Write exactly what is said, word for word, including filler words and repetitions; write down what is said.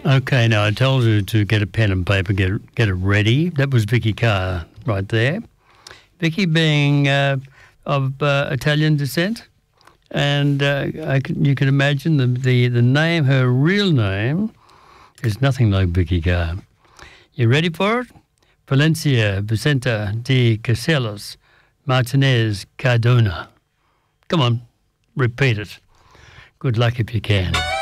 Okay, now I told you to get a pen and paper, get it, get it ready. That was Vicky Carr right there. Vicky being uh, of uh, Italian descent, and uh, I can, you can imagine the, the, the name, her real name, is nothing like Vicky Carr. You ready for it? Valencia Vicenta de Casellas Martinez Cardona. Come on, repeat it. Good luck if you can.